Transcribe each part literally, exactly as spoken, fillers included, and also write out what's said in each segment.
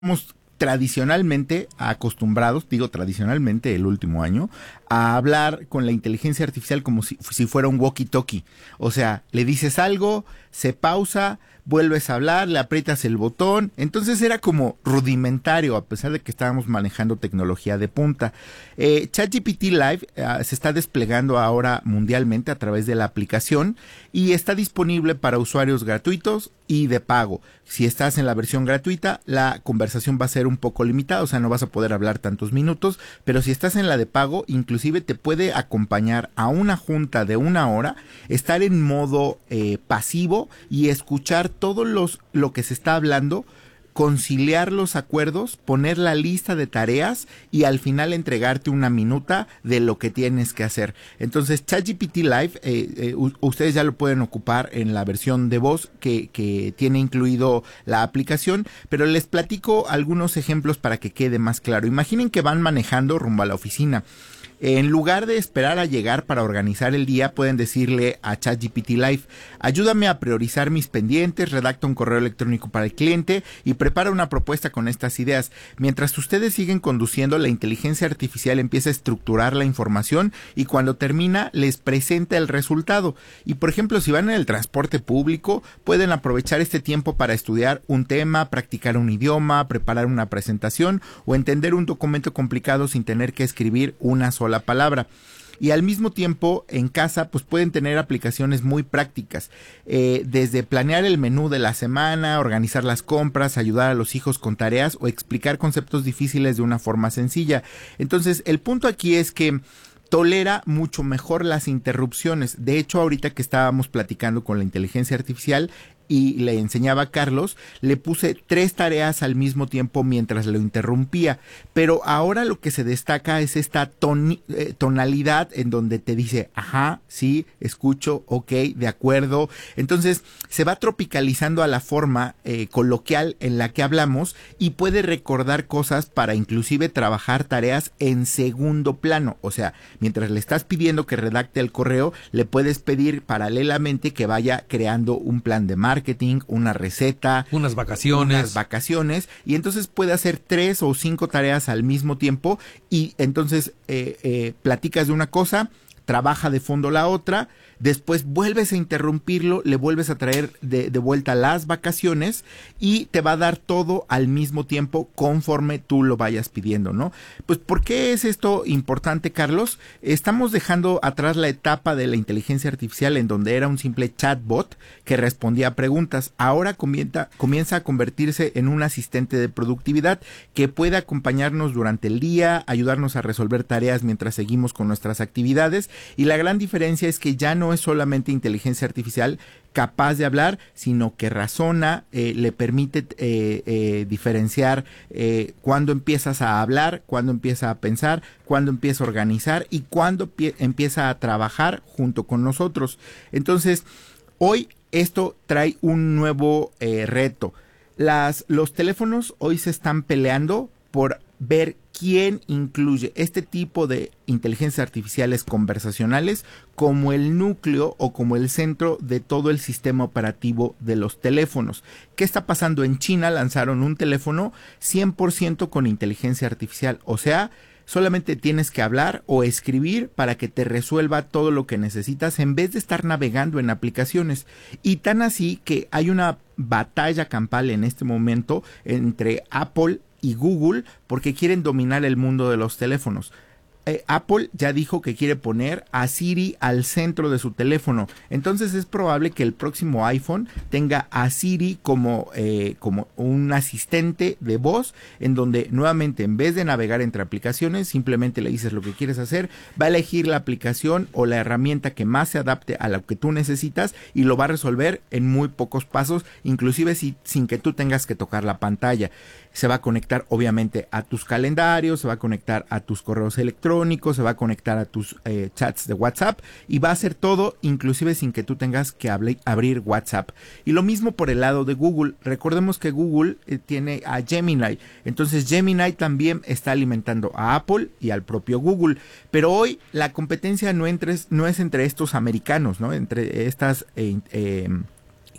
Estamos tradicionalmente acostumbrados, digo tradicionalmente el último año, a hablar con la inteligencia artificial como si, si fuera un walkie-talkie. O sea, le dices algo, se pausa, vuelves a hablar, le aprietas el botón. Entonces era como rudimentario, a pesar de que estábamos manejando tecnología de punta. Eh, ChatGPT Live eh, se está desplegando ahora mundialmente a través de la aplicación y está disponible para usuarios gratuitos y de pago. Si estás en la versión gratuita, la conversación va a ser un poco limitada, o sea, no vas a poder hablar tantos minutos, pero si estás en la de pago, inclusive te puede acompañar a una junta de una hora, estar en modo eh, pasivo y escuchar todo los, lo que se está hablando, conciliar los acuerdos, poner la lista de tareas y al final entregarte una minuta de lo que tienes que hacer. Entonces ChatGPT Live, eh, eh, ustedes ya lo pueden ocupar en la versión de voz que, que tiene incluido la aplicación, pero les platico algunos ejemplos para que quede más claro. Imaginen que van manejando rumbo a la oficina. En lugar de esperar a llegar para organizar el día, pueden decirle a ChatGPT Live: ayúdame a priorizar mis pendientes, redacta un correo electrónico para el cliente y prepara una propuesta con estas ideas. Mientras ustedes siguen conduciendo, la inteligencia artificial empieza a estructurar la información y cuando termina les presenta el resultado. Y por ejemplo, si van en el transporte público, pueden aprovechar este tiempo para estudiar un tema, practicar un idioma, preparar una presentación o entender un documento complicado sin tener que escribir una sola la palabra. Y al mismo tiempo en casa pues pueden tener aplicaciones muy prácticas, eh, desde planear el menú de la semana, organizar las compras, ayudar a los hijos con tareas o explicar conceptos difíciles de una forma sencilla. Entonces el punto aquí es que tolera mucho mejor las interrupciones. De hecho, ahorita que estábamos platicando con la inteligencia artificial y le enseñaba a Carlos, le puse tres tareas al mismo tiempo mientras lo interrumpía, pero ahora lo que se destaca es esta ton, eh, tonalidad en donde te dice, ajá, sí, escucho, ok, de acuerdo. Entonces se va tropicalizando a la forma eh, coloquial en la que hablamos y puede recordar cosas para inclusive trabajar tareas en segundo plano. O sea, mientras le estás pidiendo que redacte el correo, le puedes pedir paralelamente que vaya creando un plan de marketing, una receta, unas vacaciones, unas vacaciones, y entonces puede hacer tres o cinco tareas al mismo tiempo y entonces eh, eh, platicas de una cosa, trabaja de fondo la otra, después vuelves a interrumpirlo, le vuelves a traer de, de vuelta las vacaciones y te va a dar todo al mismo tiempo conforme tú lo vayas pidiendo, ¿no? Pues ¿por qué es esto importante, Carlos? Estamos dejando atrás la etapa de la inteligencia artificial en donde era un simple chatbot que respondía a preguntas. Ahora comienza, comienza a convertirse en un asistente de productividad que puede acompañarnos durante el día, ayudarnos a resolver tareas mientras seguimos con nuestras actividades, y la gran diferencia es que ya no es solamente inteligencia artificial capaz de hablar, sino que razona, eh, le permite eh, eh, diferenciar eh, cuándo empiezas a hablar, cuándo empieza a pensar, cuándo empieza a organizar y cuándo pie- empieza a trabajar junto con nosotros. Entonces, hoy esto trae un nuevo eh, reto. Las, los teléfonos hoy se están peleando por ver quién incluye este tipo de inteligencias artificiales conversacionales como el núcleo o como el centro de todo el sistema operativo de los teléfonos. ¿Qué está pasando? En China lanzaron un teléfono cien por ciento con inteligencia artificial, o sea, solamente tienes que hablar o escribir para que te resuelva todo lo que necesitas en vez de estar navegando en aplicaciones. Y tan así que hay una batalla campal en este momento entre Apple y Google porque quieren dominar el mundo de los teléfonos. Eh, Apple ya dijo que quiere poner a Siri al centro de su teléfono. Entonces es probable que el próximo iPhone tenga a Siri como, eh, como un asistente de voz, en donde nuevamente en vez de navegar entre aplicaciones, simplemente le dices lo que quieres hacer, va a elegir la aplicación o la herramienta que más se adapte a lo que tú necesitas y lo va a resolver en muy pocos pasos, inclusive si, sin que tú tengas que tocar la pantalla. Se va a conectar obviamente a tus calendarios, se va a conectar a tus correos electrónicos, se va a conectar a tus eh, chats de WhatsApp y va a hacer todo inclusive sin que tú tengas que hable, abrir WhatsApp. Y lo mismo por el lado de Google. Recordemos que Google eh, tiene a Gemini, entonces Gemini también está alimentando a Apple y al propio Google. Pero hoy la competencia no, entre, no es entre estos americanos, ¿no? Entre estas eh, eh,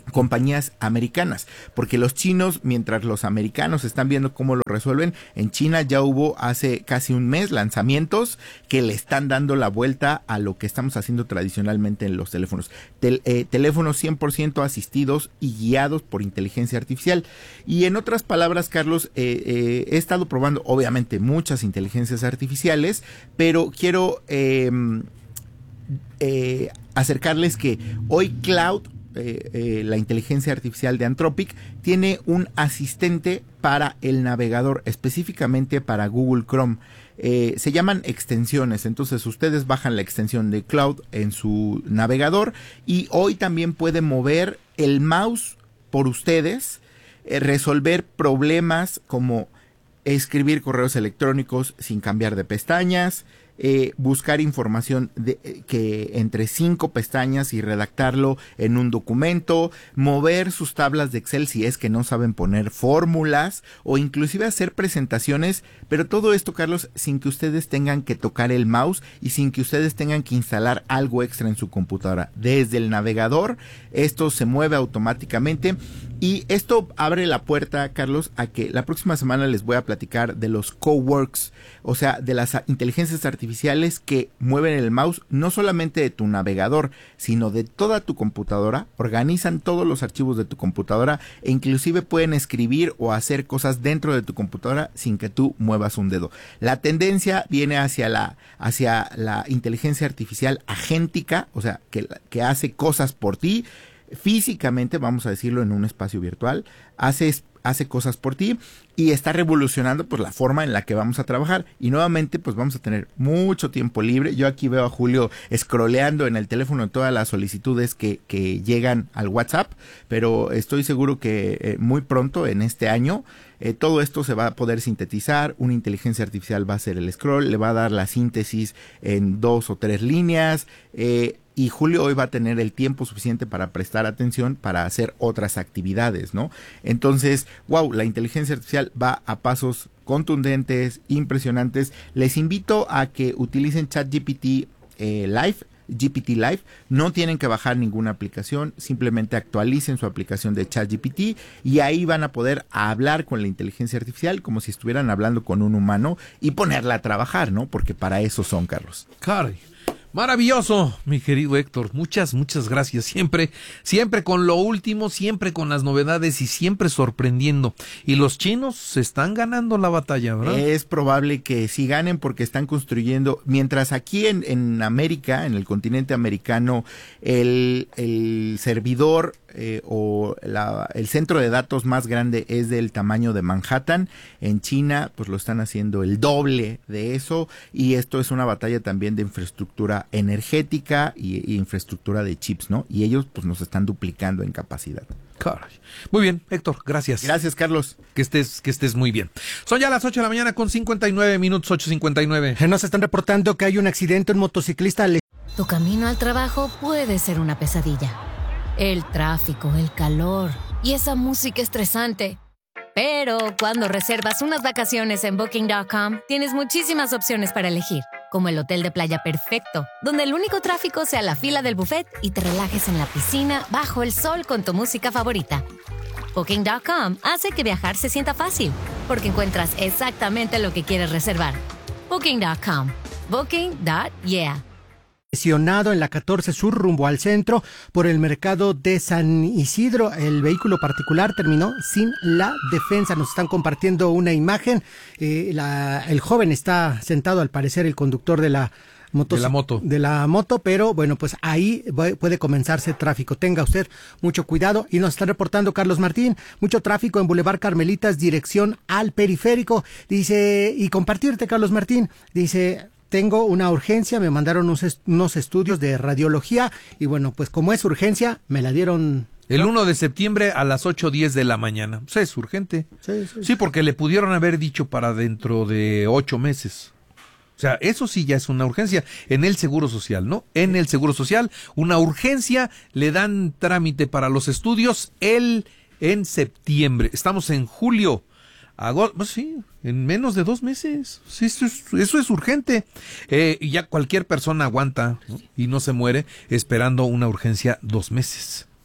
compañías americanas, porque los chinos, mientras los americanos están viendo cómo lo resuelven, en China ya hubo hace casi un mes lanzamientos que le están dando la vuelta a lo que estamos haciendo tradicionalmente en los teléfonos. Tel, eh, teléfonos cien por ciento asistidos y guiados por inteligencia artificial. Y en otras palabras, Carlos, eh, eh, he estado probando obviamente muchas inteligencias artificiales, pero quiero eh, eh, acercarles que hoy Cloud, Eh, eh, la inteligencia artificial de Anthropic, tiene un asistente para el navegador, específicamente para Google Chrome. Eh, se llaman extensiones, entonces ustedes bajan la extensión de Cloud en su navegador y hoy también puede mover el mouse por ustedes, eh, resolver problemas como escribir correos electrónicos sin cambiar de pestañas, Eh, buscar información de, eh, que entre cinco pestañas y redactarlo en un documento, mover sus tablas de Excel si es que no saben poner fórmulas o inclusive hacer presentaciones, pero todo esto, Carlos, sin que ustedes tengan que tocar el mouse y sin que ustedes tengan que instalar algo extra en su computadora. Desde el navegador, esto se mueve automáticamente y esto abre la puerta, Carlos, a que la próxima semana les voy a platicar de los coworks, o sea, de las inteligencias artificiales que mueven el mouse no solamente de tu navegador, sino de toda tu computadora, organizan todos los archivos de tu computadora e inclusive pueden escribir o hacer cosas dentro de tu computadora sin que tú muevas un dedo. La tendencia viene hacia la, hacia la inteligencia artificial agéntica, o sea, que, que hace cosas por ti, físicamente, vamos a decirlo, en un espacio virtual, hace, hace cosas por ti y está revolucionando pues la forma en la que vamos a trabajar y nuevamente pues vamos a tener mucho tiempo libre. Yo aquí veo a Julio scrolleando en el teléfono todas las solicitudes que, que llegan al WhatsApp, pero estoy seguro que eh, muy pronto en este año eh, todo esto se va a poder sintetizar, una inteligencia artificial va a hacer el scroll, le va a dar la síntesis en dos o tres líneas, eh, y Julio hoy va a tener el tiempo suficiente para prestar atención para hacer otras actividades, ¿no? Entonces, wow, la inteligencia artificial va a pasos contundentes, impresionantes. Les invito a que utilicen ChatGPT eh, Live, G P T Live. No tienen que bajar ninguna aplicación, simplemente actualicen su aplicación de ChatGPT y ahí van a poder hablar con la inteligencia artificial como si estuvieran hablando con un humano y ponerla a trabajar, ¿no? Porque para eso son, Carlos. Caray. Maravilloso, mi querido Héctor. Muchas, muchas gracias. Siempre, siempre con lo último, siempre con las novedades y siempre sorprendiendo. Y los chinos se están ganando la batalla, ¿verdad? Es probable que sí ganen porque están construyendo, mientras aquí en, en América, en el continente americano, el, el servidor eh, o la, el centro de datos más grande es del tamaño de Manhattan. En China, pues lo están haciendo el doble de eso y esto es una batalla también de infraestructura energética y, y infraestructura de chips, ¿no? Y ellos pues nos están duplicando en capacidad. Caray. Muy bien, Héctor, gracias. Gracias, Carlos. Que estés, que estés muy bien. Son ya las ocho de la mañana con cincuenta y nueve minutos, ocho cincuenta y nueve. Nos están reportando que hay un accidente, un motociclista. Le... Tu camino al trabajo puede ser una pesadilla. El tráfico, el calor y esa música estresante. Pero cuando reservas unas vacaciones en Booking punto com, tienes muchísimas opciones para elegir, como el hotel de playa perfecto, donde el único tráfico sea la fila del buffet y te relajes en la piscina bajo el sol con tu música favorita. Booking punto com hace que viajar se sienta fácil, porque encuentras exactamente lo que quieres reservar. Booking punto com. Booking punto yeah. Lesionado en la catorce Sur rumbo al centro por el mercado de San Isidro. El vehículo particular terminó sin la defensa. Nos están compartiendo una imagen. Eh, la, el joven está sentado, al parecer, el conductor de la moto. De la moto. De la moto, pero bueno, pues ahí puede comenzarse tráfico. Tenga usted mucho cuidado. Y nos está reportando Carlos Martín, mucho tráfico en Boulevard Carmelitas, dirección al periférico. Dice, y compartirte, Carlos Martín, dice... Tengo una urgencia, me mandaron unos, est- unos estudios de radiología y bueno, pues como es urgencia, me la dieron... El uno de septiembre a las ocho diez de la mañana. O sea, es urgente. Sí, sí, sí, porque le pudieron haber dicho para dentro de ocho meses. O sea, eso sí ya es una urgencia en el Seguro Social, ¿no? En el Seguro Social, una urgencia, le dan trámite para los estudios el en septiembre. Estamos en julio. Agosto, pues sí, en menos de dos meses. Sí, eso es, eso es urgente. Eh, y ya cualquier persona aguanta, ¿no? Y no se muere esperando una urgencia dos meses.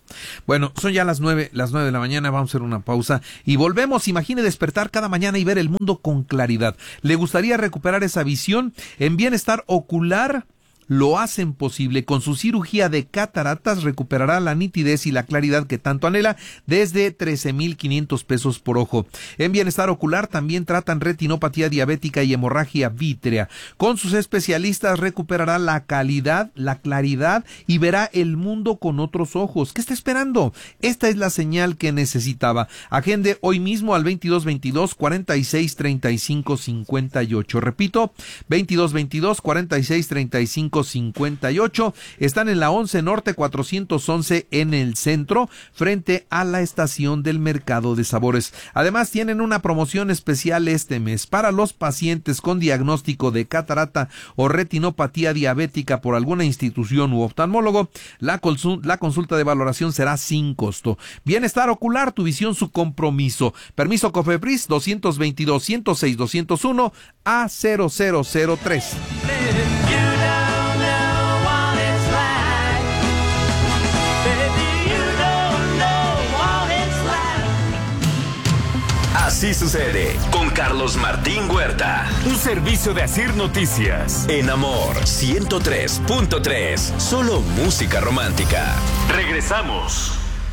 Bueno, son ya las nueve, las nueve de la mañana, vamos a hacer una pausa y volvemos. Imagine despertar cada mañana y ver el mundo con claridad. ¿Le gustaría recuperar esa visión? En Bienestar Ocular lo hacen posible. Con su cirugía de cataratas recuperará la nitidez y la claridad que tanto anhela desde trece mil quinientos pesos por ojo. En Bienestar Ocular también tratan retinopatía diabética y hemorragia vítrea. Con sus especialistas recuperará la calidad, la claridad y verá el mundo con otros ojos. ¿Qué está esperando? Esta es la señal que necesitaba. Agende hoy mismo al veintidós veintidós, cuarenta y seis, treinta y cinco, cincuenta y ocho. Repito, veintidós veintidós, cuarenta y seis, treinta y cinco, cincuenta y ocho. Están en la once Norte cuatrocientos once en el centro, frente a la estación del Mercado de Sabores. Además tienen una promoción especial este mes para los pacientes con diagnóstico de catarata o retinopatía diabética por alguna institución u oftalmólogo. La, consul- la consulta de valoración será sin costo. Bienestar Ocular, tu visión, su compromiso. Permiso COFEPRIS doscientos veintidós, ciento seis, doscientos uno A cero cero cero tres. Así sucede con Carlos Martín Huerta. Un servicio de Asir Noticias. En Amor ciento tres punto tres. Solo música romántica. Regresamos.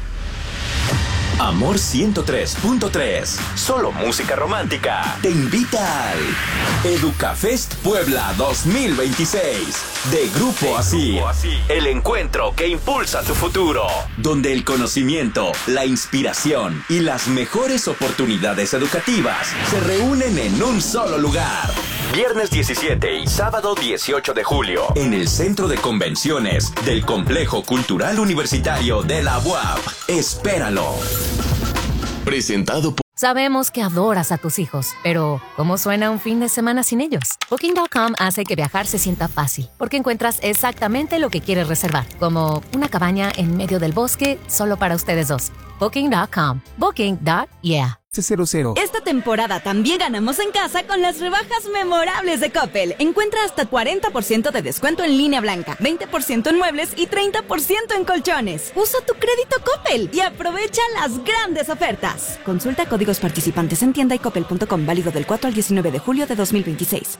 Amor ciento tres punto tres. Solo música romántica. Te invita al Educafest Puebla dos mil veintiséis. De Grupo Asir. El encuentro que impulsa tu futuro. Donde el conocimiento, la inspiración y las mejores oportunidades educativas se reúnen en un solo lugar. Viernes diecisiete y sábado dieciocho de julio. En el Centro de Convenciones del Complejo Cultural Universitario de la U A P. Espéralo. Presentado por... Sabemos que adoras a tus hijos, pero ¿cómo suena un fin de semana sin ellos? Booking punto com hace que viajar se sienta fácil, porque encuentras exactamente lo que quieres reservar, como una cabaña en medio del bosque solo para ustedes dos. Booking punto com. Booking punto yeah. cero cero. Esta temporada también ganamos en casa con las rebajas memorables de Coppel. Encuentra hasta cuarenta por ciento de descuento en línea blanca, veinte por ciento en muebles y treinta por ciento en colchones. Usa tu crédito Coppel y aprovecha las grandes ofertas. Consulta códigos participantes en tienda y coppel punto com, válido del cuatro al diecinueve de julio de dos mil veintiséis.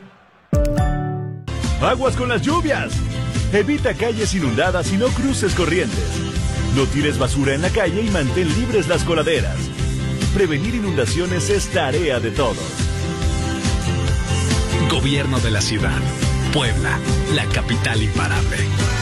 Aguas con las lluvias. Evita calles inundadas y no cruces corrientes. No tires basura en la calle y mantén libres las coladeras. Prevenir inundaciones es tarea de todos. Gobierno de la ciudad. Puebla, la capital imparable.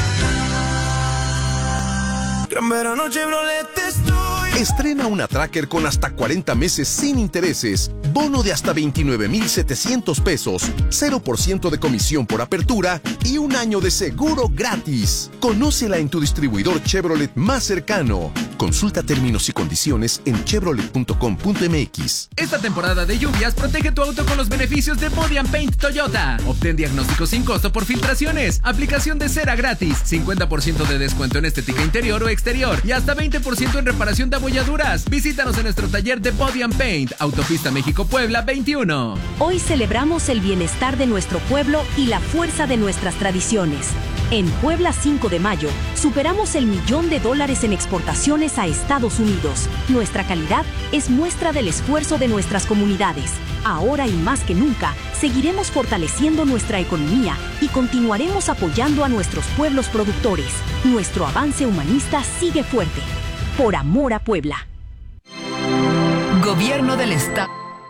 Gran verano Chevrolet estoy. Estrena una Tracker con hasta cuarenta meses sin intereses, bono de hasta veintinueve mil setecientos pesos, cero por ciento de comisión por apertura y un año de seguro gratis. Conócela en tu distribuidor Chevrolet más cercano. Consulta términos y condiciones en chevrolet punto com punto m x. Esta temporada de lluvias protege tu auto con los beneficios de Body and Paint Toyota. Obtén diagnóstico sin costo por filtraciones, aplicación de cera gratis, cincuenta por ciento de descuento en estética interior o exterior y hasta veinte por ciento en reparación de abolladuras. Visítanos en nuestro taller de Body and Paint, Autopista México-Puebla veintiuno. Hoy celebramos el bienestar de nuestro pueblo y la fuerza de nuestras tradiciones. En Puebla cinco de mayo, superamos el millón de dólares en exportaciones a Estados Unidos. Nuestra calidad es muestra del esfuerzo de nuestras comunidades. Ahora y más que nunca, seguiremos fortaleciendo nuestra economía y continuaremos apoyando a nuestros pueblos productores. Nuestro avance humanista sigue fuerte. Por amor a Puebla. Gobierno del Estado.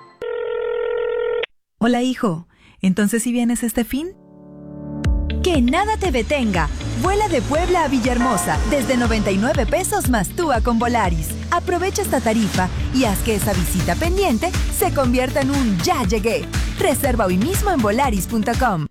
Hola, hijo. ¿Entonces si vienes este fin? Que nada te detenga. Vuela de Puebla a Villahermosa desde noventa y nueve pesos más TUA con Volaris. Aprovecha esta tarifa y haz que esa visita pendiente se convierta en un ya llegué. Reserva hoy mismo en volaris punto com.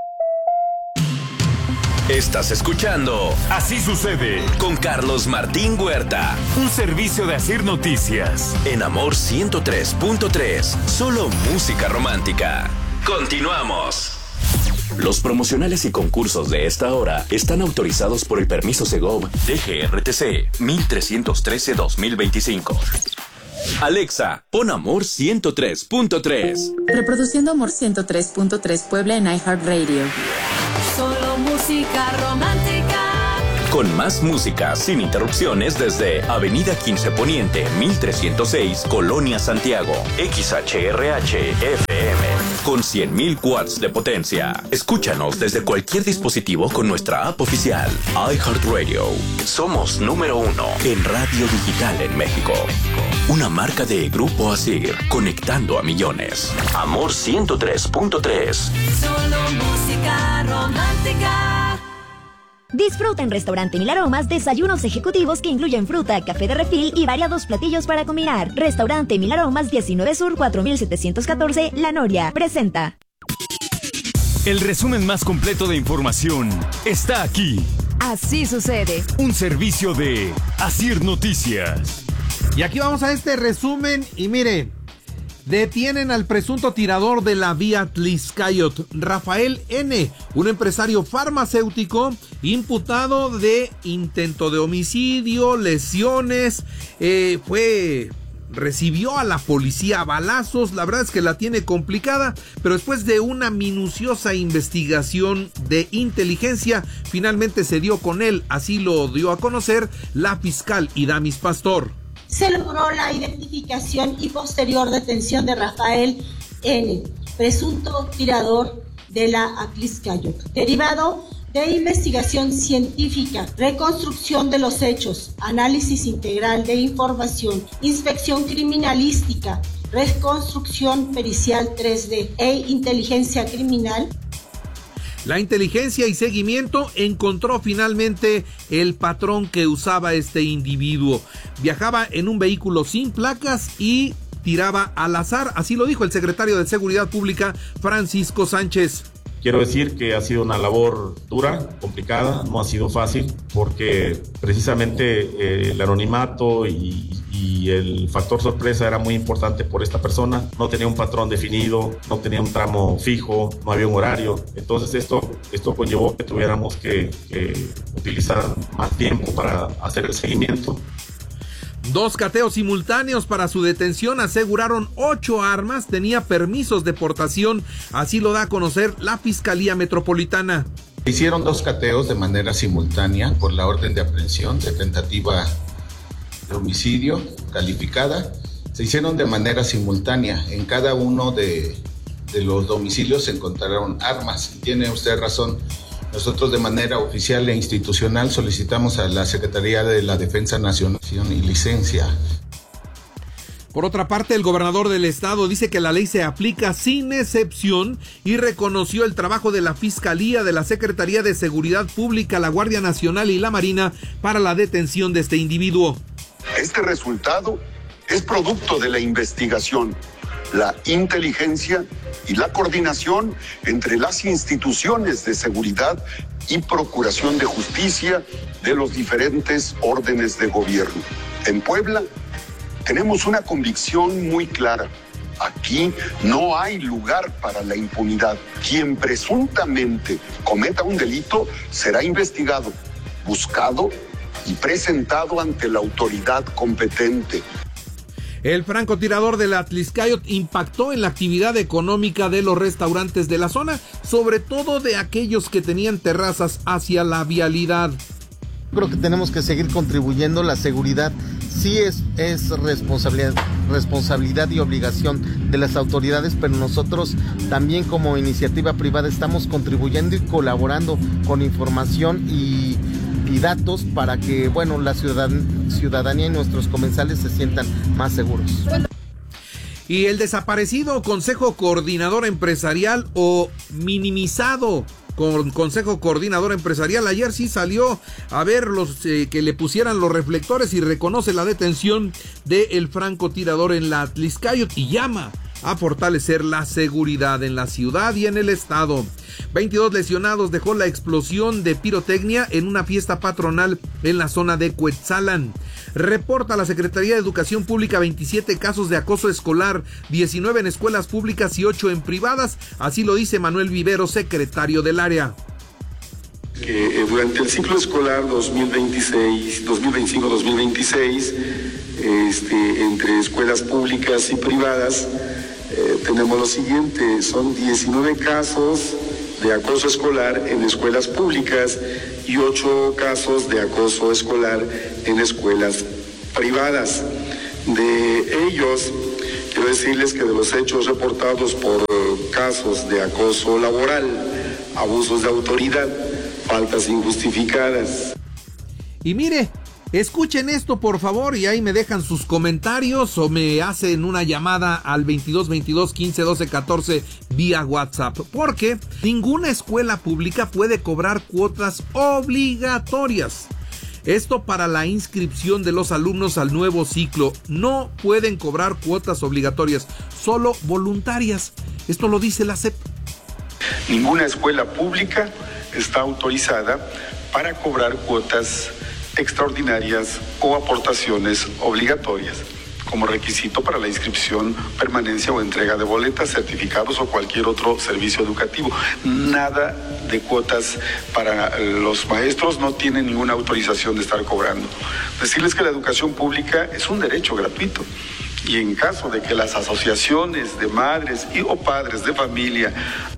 Estás escuchando Así sucede con Carlos Martín Huerta. Un servicio de Asir Noticias. En Amor ciento tres punto tres. Solo música romántica. Continuamos. Los promocionales y concursos de esta hora están autorizados por el permiso Segov D G R T C mil trescientos trece dos mil veinticinco. Alexa, pon Amor ciento tres punto tres. Reproduciendo Amor ciento tres punto tres Puebla en iHeartRadio. Solo música romántica. Con más música sin interrupciones desde Avenida quince Poniente, mil trescientos seis, Colonia Santiago. X H R H F M con cien mil watts de potencia. Escúchanos desde cualquier dispositivo con nuestra app oficial iHeartRadio. Somos número uno en radio digital en México. Una marca de Grupo Asir, conectando a millones. Amor ciento tres punto tres. Solo música romántica. Disfruta en Restaurante Mil Aromas desayunos ejecutivos que incluyen fruta, café de refil y variados platillos para combinar. Restaurante Mil Aromas, diecinueve Sur, cuatro mil setecientos catorce, La Noria. Presenta. El resumen más completo de información está aquí. Así sucede. Un servicio de Asir Noticias. Y aquí vamos a este resumen y mire, detienen al presunto tirador de la vía Tlixcayot, Rafael N., un empresario farmacéutico imputado de intento de homicidio, lesiones, eh, fue... recibió a la policía a balazos. La verdad es que la tiene complicada, pero después de una minuciosa investigación de inteligencia, finalmente se dio con él. Así lo dio a conocer la fiscal Idamis Pastor. Se logró la identificación y posterior detención de Rafael N., presunto tirador de la Atlixcayot, derivado de investigación científica, reconstrucción de los hechos, análisis integral de información, inspección criminalística, reconstrucción pericial tres D e inteligencia criminal. La inteligencia y seguimiento encontró finalmente el patrón que usaba este individuo. Viajaba en un vehículo sin placas y tiraba al azar, así lo dijo el secretario de Seguridad Pública, Francisco Sánchez. Quiero decir que ha sido una labor dura, complicada, no ha sido fácil, porque precisamente eh, el anonimato y, y el factor sorpresa era muy importante por esta persona. No tenía un patrón definido, no tenía un tramo fijo, no había un horario. Entonces esto, esto conllevó que tuviéramos que, que utilizar más tiempo para hacer el seguimiento. Dos cateos simultáneos para su detención, aseguraron ocho armas, tenía permisos de portación, así lo da a conocer la Fiscalía Metropolitana. Se hicieron dos cateos de manera simultánea por la orden de aprehensión de tentativa de homicidio calificada. Se hicieron de manera simultánea. En cada uno de, de los domicilios se encontraron armas. Y tiene usted razón. Nosotros de manera oficial e institucional solicitamos a la Secretaría de la Defensa Nacional y licencia. Por otra parte, el gobernador del estado dice que la ley se aplica sin excepción y reconoció el trabajo de la Fiscalía, de la Secretaría de Seguridad Pública, la Guardia Nacional y la Marina para la detención de este individuo. Este resultado es producto de la investigación, la inteligencia y la coordinación entre las instituciones de seguridad y procuración de justicia de los diferentes órdenes de gobierno. En Puebla tenemos una convicción muy clara. Aquí no hay lugar para la impunidad. Quien presuntamente cometa un delito será investigado, buscado y presentado ante la autoridad competente. El francotirador de la Tlixcayot impactó en la actividad económica de los restaurantes de la zona, sobre todo de aquellos que tenían terrazas hacia la vialidad. Creo que tenemos que seguir contribuyendo. La seguridad sí es, es responsabilidad, responsabilidad y obligación de las autoridades, pero nosotros también como iniciativa privada estamos contribuyendo y colaborando con información y y datos para que, bueno, la ciudadan- ciudadanía y nuestros comensales se sientan más seguros. Y el desaparecido Consejo Coordinador Empresarial o minimizado con Consejo Coordinador Empresarial ayer sí salió a ver los eh, que le pusieran los reflectores y reconoce la detención del francotirador en la Tlixcayot y llama a fortalecer la seguridad en la ciudad y en el estado. veintidós lesionados dejó la explosión de pirotecnia en una fiesta patronal en la zona de Cuetzalan. Reporta la Secretaría de Educación Pública veintisiete casos de acoso escolar, diecinueve en escuelas públicas y ocho en privadas, así lo dice Manuel Vivero, secretario del área. Que eh, durante el ciclo escolar dos mil veintiséis, dos mil veinticinco dos mil veintiséis, este, entre escuelas públicas y privadas, eh, tenemos lo siguiente, son diecinueve casos de acoso escolar en escuelas públicas y ocho casos de acoso escolar en escuelas privadas. De ellos, quiero decirles que de los hechos reportados por casos de acoso laboral, abusos de autoridad, faltas injustificadas. Y mire, escuchen esto por favor y ahí me dejan sus comentarios o me hacen una llamada al veintidós veintidós quince doce catorce vía WhatsApp, porque ninguna escuela pública puede cobrar cuotas obligatorias. Esto para la inscripción de los alumnos al nuevo ciclo. No pueden cobrar cuotas obligatorias, solo voluntarias. Esto lo dice la S E P. Ninguna escuela pública está autorizada para cobrar cuotas extraordinarias o aportaciones obligatorias como requisito para la inscripción, permanencia o entrega de boletas, certificados o cualquier otro servicio educativo. Nada de cuotas para los maestros, no tienen ninguna autorización de estar cobrando. Decirles que la educación pública es un derecho gratuito y en caso de que las asociaciones de madres y o padres de familia.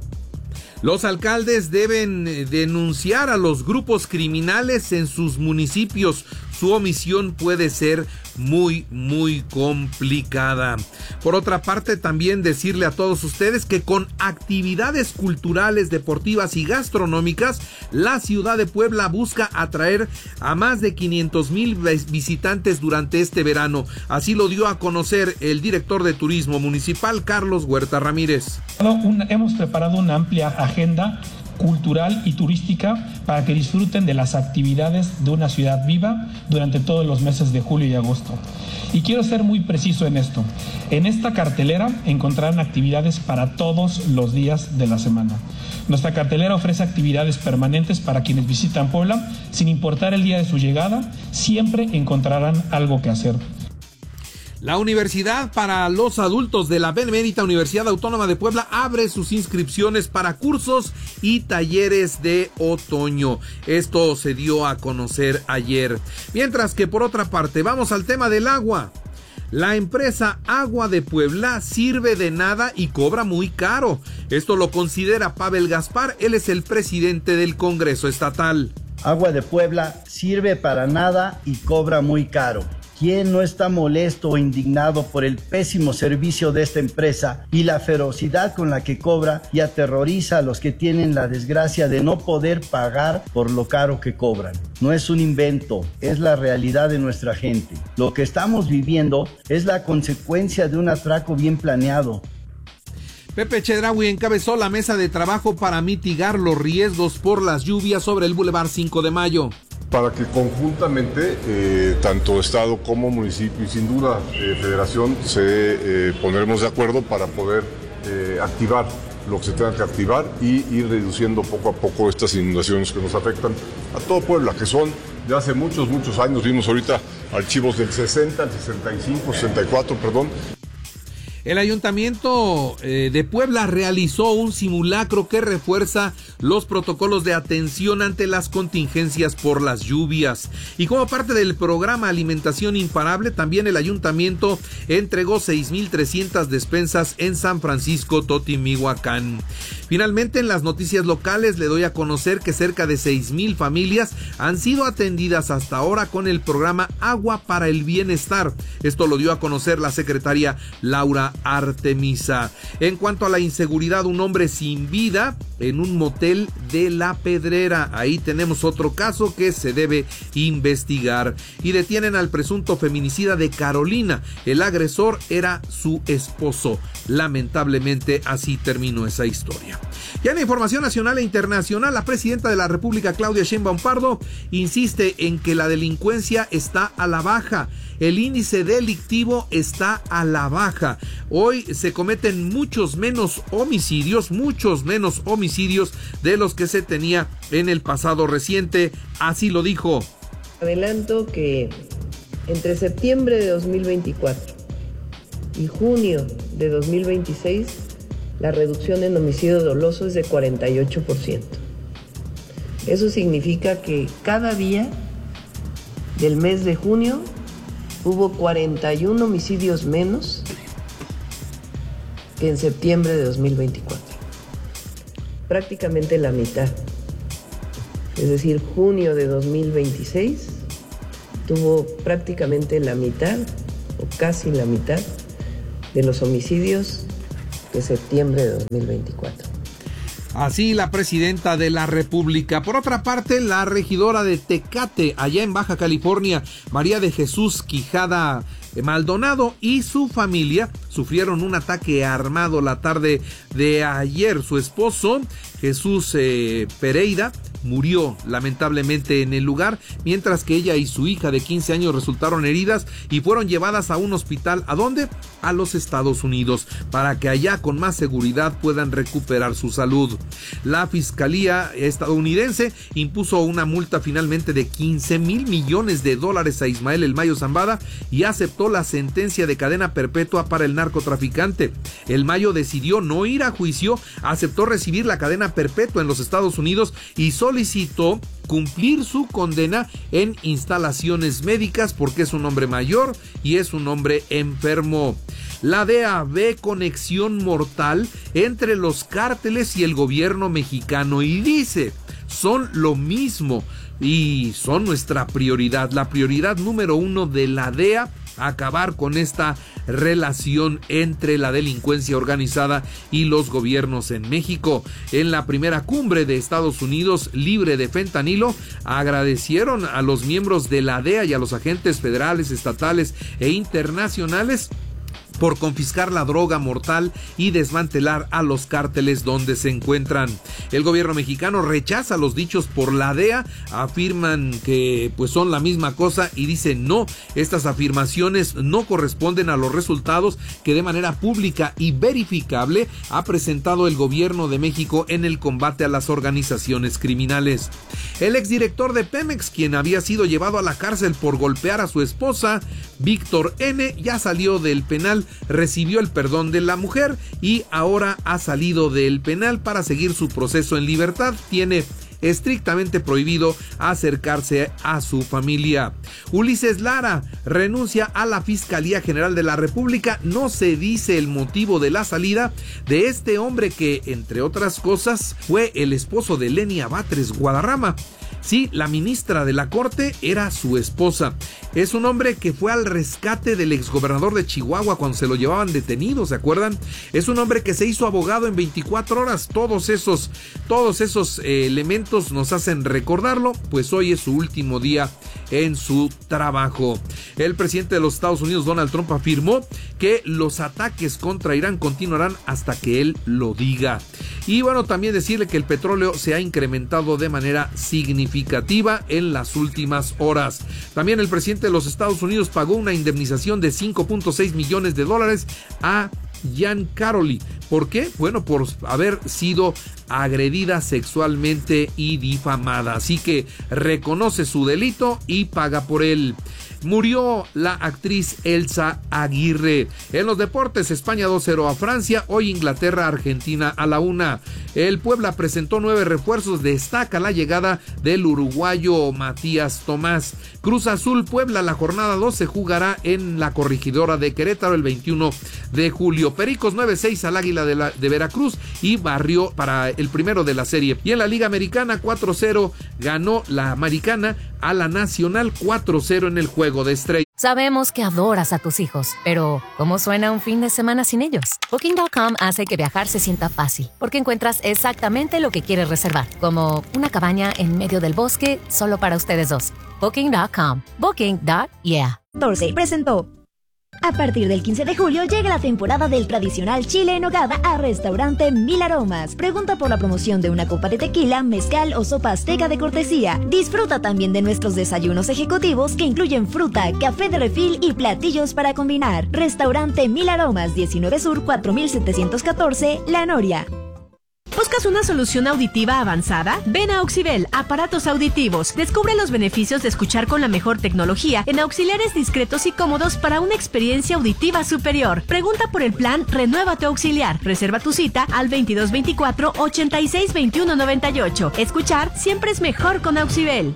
Los alcaldes deben denunciar a los grupos criminales en sus municipios. Su omisión puede ser muy, muy complicada. Por otra parte, también decirle a todos ustedes que con actividades culturales, deportivas y gastronómicas, la ciudad de Puebla busca atraer a más de quinientos mil visitantes durante este verano. Así lo dio a conocer el director de turismo municipal, Carlos Huerta Ramírez. Hemos preparado una amplia agenda cultural y turística para que disfruten de las actividades de una ciudad viva durante todos los meses de julio y agosto. Y quiero ser muy preciso en esto. En esta cartelera encontrarán actividades para todos los días de la semana. Nuestra cartelera ofrece actividades permanentes para quienes visitan Puebla, sin importar el día de su llegada, siempre encontrarán algo que hacer. La Universidad para los Adultos de la Benemérita Universidad Autónoma de Puebla abre sus inscripciones para cursos y talleres de otoño. Esto se dio a conocer ayer. Mientras que por otra parte, vamos al tema del agua. La empresa Agua de Puebla sirve de nada y cobra muy caro. Esto lo considera Pavel Gaspar, él es el presidente del Congreso Estatal. Agua de Puebla sirve para nada y cobra muy caro. ¿Quién no está molesto o indignado por el pésimo servicio de esta empresa y la ferocidad con la que cobra y aterroriza a los que tienen la desgracia de no poder pagar por lo caro que cobran? No es un invento, es la realidad de nuestra gente. Lo que estamos viviendo es la consecuencia de un atraco bien planeado. Pepe Chedraui encabezó la mesa de trabajo para mitigar los riesgos por las lluvias sobre el Boulevard cinco de mayo. Para que conjuntamente, eh, tanto Estado como municipio y sin duda eh, Federación, se eh, pondremos de acuerdo para poder eh, activar lo que se tenga que activar y ir reduciendo poco a poco estas inundaciones que nos afectan a todo Puebla, que son de hace muchos, muchos años. Vimos ahorita archivos del sesenta, el sesenta y cinco, sesenta y cuatro, perdón. El Ayuntamiento eh, de Puebla realizó un simulacro que refuerza los protocolos de atención ante las contingencias por las lluvias. Y como parte del programa Alimentación Imparable, también el Ayuntamiento entregó seis mil trescientas despensas en San Francisco Totimihuacán. Finalmente, en las noticias locales le doy a conocer que cerca de seis mil familias han sido atendidas hasta ahora con el programa Agua para el Bienestar. Esto lo dio a conocer la secretaria Laura Artemisa. En cuanto a la inseguridad, un hombre sin vida en un motel de La Pedrera. Ahí tenemos otro caso que se debe investigar. Y detienen al presunto feminicida de Carolina. El agresor era su esposo. Lamentablemente así terminó esa historia. Ya en la información nacional e internacional, la presidenta de la República, Claudia Sheinbaum Pardo, insiste en que la delincuencia está a la baja. El índice delictivo está a la baja. Hoy se cometen muchos menos homicidios, muchos menos homicidios de los que se tenía en el pasado reciente. Así lo dijo. Adelanto que entre septiembre de dos mil veinticuatro y junio de dos mil veintiséis, la reducción en homicidio doloso es de cuarenta y ocho por ciento. Eso significa que cada día del mes de junio hubo cuarenta y uno homicidios menos que en septiembre de dos mil veinticuatro. Prácticamente la mitad. es decir, junio de dos mil veintiséis, tuvo prácticamente la mitad, o casi la mitad, de los homicidios de septiembre de dos mil veinticuatro. Así la presidenta de la República. Por otra parte, la regidora de Tecate, allá en Baja California, María de Jesús Quijada Maldonado, y su familia sufrieron un ataque armado la tarde de ayer. Su esposo, Jesús eh, Pereira, murió lamentablemente en el lugar, mientras que ella y su hija de quince años resultaron heridas y fueron llevadas a un hospital. ¿A dónde? A los Estados Unidos, para que allá con más seguridad puedan recuperar su salud. La Fiscalía estadounidense impuso una multa finalmente de quince mil millones de dólares a Ismael El Mayo Zambada y aceptó la sentencia de cadena perpetua para el narcotraficante. El Mayo decidió no ir a juicio, aceptó recibir la cadena perpetua en los Estados Unidos y solicitó cumplir su condena en instalaciones médicas porque es un hombre mayor y es un hombre enfermo. La D E A ve conexión mortal entre los cárteles y el gobierno mexicano y dice, son lo mismo y son nuestra prioridad, la prioridad número uno de la D E A, acabar con esta relación entre la delincuencia organizada y los gobiernos en México. En la primera cumbre de Estados Unidos libre de fentanilo, agradecieron a los miembros de la D E A y a los agentes federales, estatales e internacionales por confiscar la droga mortal y desmantelar a los cárteles donde se encuentran. El gobierno mexicano rechaza los dichos por la D E A, afirman que pues son la misma cosa y dicen no, estas afirmaciones no corresponden a los resultados que de manera pública y verificable ha presentado el gobierno de México en el combate a las organizaciones criminales. El exdirector de Pemex, quien había sido llevado a la cárcel por golpear a su esposa, Víctor N., ya salió del penal, recibió el perdón de la mujer y ahora ha salido del penal para seguir su proceso en libertad. Tiene estrictamente prohibido acercarse a su familia. Ulises Lara renuncia a la Fiscalía General de la República. No se dice el motivo de la salida de este hombre que, entre otras cosas, fue el esposo de Lenia Batres Guadarrama. Sí, la ministra de la Corte era su esposa. Es un hombre que fue al rescate del exgobernador de Chihuahua cuando se lo llevaban detenido, ¿se acuerdan? Es un hombre que se hizo abogado en veinticuatro horas. Todos esos, todos esos eh, elementos nos hacen recordarlo, pues hoy es su último día en su trabajo. El presidente de los Estados Unidos, Donald Trump, afirmó que los ataques contra Irán continuarán hasta que él lo diga. Y bueno, también decirle que el petróleo se ha incrementado de manera significativa en las últimas horas. También el presidente de los Estados Unidos pagó una indemnización de cinco punto seis millones de dólares a Jan Caroli. ¿Por qué? Bueno, por haber sido agredida sexualmente y difamada. Así que reconoce su delito y paga por él. Murió la actriz Elsa Aguirre. En los deportes, España dos cero a Francia, hoy Inglaterra, Argentina a la una. El Puebla presentó nueve refuerzos, destaca la llegada del uruguayo Matías Tomás. Cruz Azul Puebla, la jornada dos se jugará en la Corregidora de Querétaro el veintiuno de julio. Pericos nueve seis al Águila de, la, de Veracruz y barrió para el primero de la serie. Y en la Liga Americana cuatro cero ganó la Americana a la Nacional cuatro cero en el juego de estrellas. Sabemos que adoras a tus hijos, pero ¿cómo suena un fin de semana sin ellos? Booking punto com hace que viajar se sienta fácil, porque encuentras exactamente lo que quieres reservar, como una cabaña en medio del bosque solo para ustedes dos. Booking punto com. Booking. Yeah. catorce presentó. A partir del quince de julio llega la temporada del tradicional chile en nogada a Restaurante Mil Aromas. Pregunta por la promoción de una copa de tequila, mezcal o sopa azteca de cortesía. Disfruta también de nuestros desayunos ejecutivos que incluyen fruta, café de refil y platillos para combinar. Restaurante Mil Aromas, diecinueve Sur cuatro mil setecientos catorce, La Noria. ¿Buscas una solución auditiva avanzada? Ven a Auxibel, aparatos auditivos. Descubre los beneficios de escuchar con la mejor tecnología en auxiliares discretos y cómodos para una experiencia auditiva superior. Pregunta por el plan Renueva tu Auxiliar. Reserva tu cita al veintidós veinticuatro, ochenta y seis, veintiuno noventa y ocho. Escuchar siempre es mejor con Auxibel.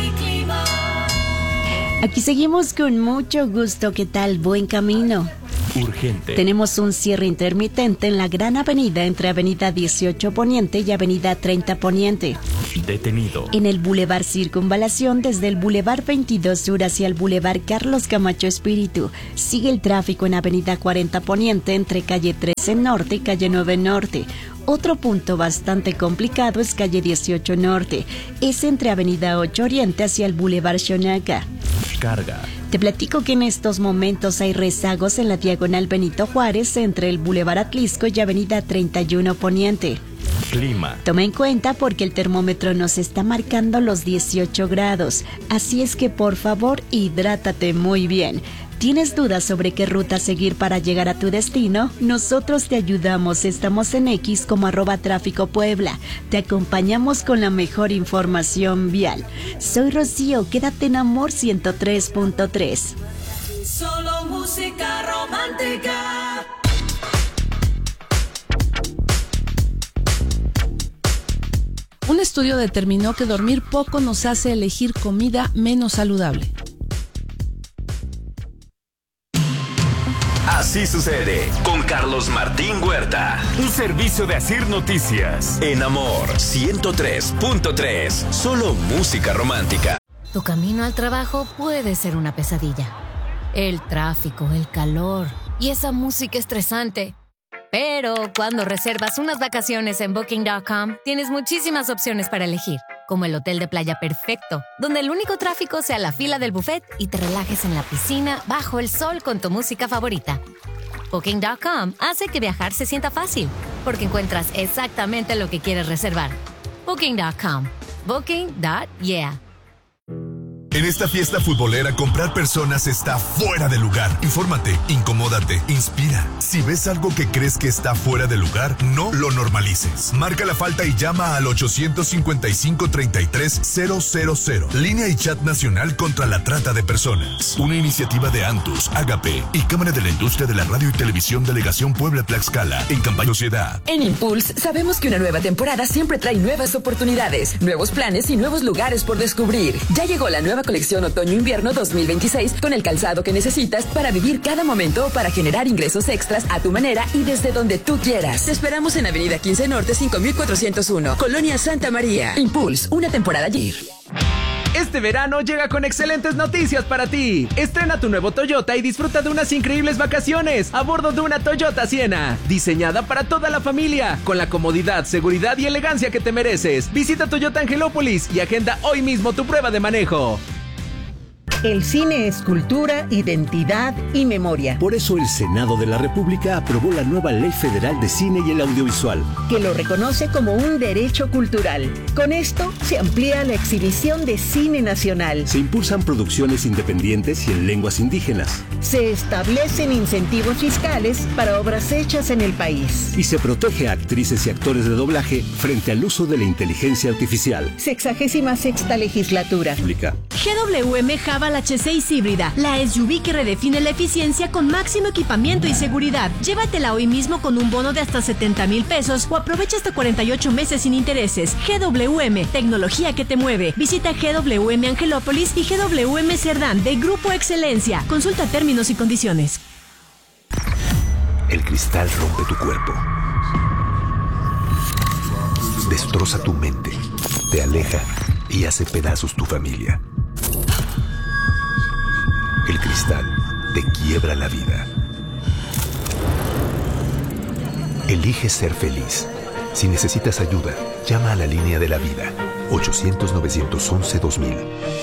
Aquí seguimos con mucho gusto. ¿Qué tal? Buen camino. Urgente. Tenemos un cierre intermitente en la Gran Avenida entre Avenida dieciocho Poniente y Avenida treinta Poniente. Detenido. En el Boulevard Circunvalación desde el Boulevard veintidós Sur hacia el Boulevard Carlos Camacho Espíritu. Sigue el tráfico en Avenida cuarenta Poniente entre Calle trece Norte y Calle nueve Norte. Otro punto bastante complicado es Calle dieciocho Norte. Es entre Avenida ocho Oriente hacia el Boulevard Xonaca. Carga. Te platico que en estos momentos hay rezagos en la diagonal Benito Juárez entre el Boulevard Atlisco y Avenida treinta y uno Poniente. Clima. Toma en cuenta porque el termómetro nos está marcando los dieciocho grados, así es que por favor hidrátate muy bien. ¿Tienes dudas sobre qué ruta seguir para llegar a tu destino? Nosotros te ayudamos, estamos en X como arroba tráfico Puebla. Te acompañamos con la mejor información vial. Soy Rocío, quédate en Amor ciento tres punto tres. Solo música romántica. Un estudio determinó que dormir poco nos hace elegir comida menos saludable. Así sucede con Carlos Martín Huerta. Un servicio de Asir Noticias. En Amor ciento tres punto tres. Solo música romántica. Tu camino al trabajo puede ser una pesadilla. El tráfico, el calor y esa música estresante. Pero cuando reservas unas vacaciones en Booking punto com, tienes muchísimas opciones para elegir, como el hotel de playa perfecto, donde el único tráfico sea la fila del buffet y te relajes en la piscina bajo el sol con tu música favorita. Booking punto com hace que viajar se sienta fácil, porque encuentras exactamente lo que quieres reservar. Booking punto com. Booking punto yeah. En esta fiesta futbolera, comprar personas está fuera de lugar. Infórmate, incomódate, inspira. Si ves algo que crees que está fuera de lugar, no lo normalices. Marca la falta y llama al ochocientos cincuenta y cinco, treinta y tres, cero cero cero. Línea y chat nacional contra la trata de personas. Una iniciativa de Antus, Agape y Cámara de la Industria de la Radio y Televisión Delegación Puebla-Tlaxcala en campaña Sociedad. En Impulse sabemos que una nueva temporada siempre trae nuevas oportunidades, nuevos planes y nuevos lugares por descubrir. Ya llegó la nueva colección Otoño-Invierno dos mil veintiséis con el calzado que necesitas para vivir cada momento o para generar ingresos extras a tu manera y desde donde tú quieras. Te esperamos en Avenida quince Norte cinco mil cuatrocientos uno, Colonia Santa María. Impulse, una temporada allí. Este verano llega con excelentes noticias para ti. Estrena tu nuevo Toyota y disfruta de unas increíbles vacaciones a bordo de una Toyota Siena, diseñada para toda la familia, con la comodidad, seguridad y elegancia que te mereces. Visita Toyota Angelópolis y agenda hoy mismo tu prueba de manejo. El cine es cultura, identidad y memoria. Por eso el Senado de la República aprobó la nueva Ley Federal de Cine y el Audiovisual, que lo reconoce como un derecho cultural. Con esto se amplía la exhibición de cine nacional. Se impulsan producciones independientes y en lenguas indígenas. Se establecen incentivos fiscales para obras hechas en el país. Y se protege a actrices y actores de doblaje frente al uso de la inteligencia artificial. Sexagésima sexta legislatura. Explica. G W M Haval H seis híbrida, la S U V que redefine la eficiencia con máximo equipamiento y seguridad. Llévatela hoy mismo con un bono de hasta setenta mil pesos o aprovecha hasta cuarenta y ocho meses sin intereses. G W M, tecnología que te mueve. Visita G W M Angelópolis y G W M Cerdán de Grupo Excelencia. Consulta términos y condiciones. El cristal rompe tu cuerpo, destroza tu mente, te aleja y hace pedazos tu familia. El cristal te quiebra la vida. Elige ser feliz. Si necesitas ayuda, llama a la línea de la vida. ochocientos, novecientos once, dos mil.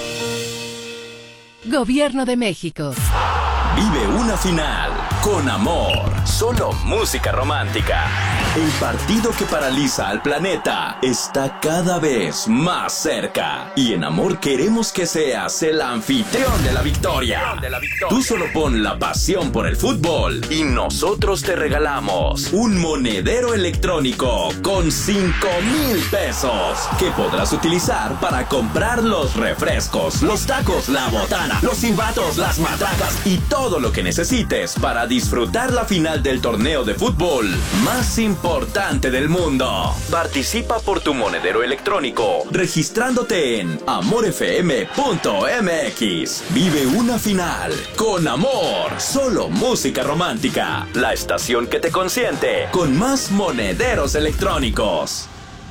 Gobierno de México. Vive una final con Amor. Solo música romántica. El partido que paraliza al planeta está cada vez más cerca. Y en Amor queremos que seas el anfitrión de la victoria. Tú solo pon la pasión por el fútbol y nosotros te regalamos un monedero electrónico con cinco mil pesos que podrás utilizar para comprar los refrescos, los tacos, la botana, los silbatos, las matracas y todo lo que necesites para disfrutar la final del torneo de fútbol más importante del mundo. Participa por tu monedero electrónico registrándote en amor f m punto m x. Vive una final con amor. Solo música romántica. La estación que te consiente con más monederos electrónicos.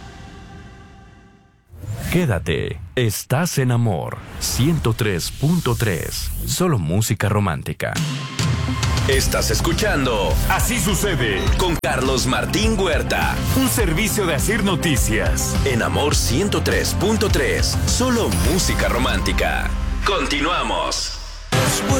Quédate, estás en Amor ciento tres punto tres. Solo música romántica. Estás escuchando Así sucede con Carlos Martín Huerta. Un servicio de Asir Noticias. En Amor ciento tres punto tres. Solo música romántica. Continuamos.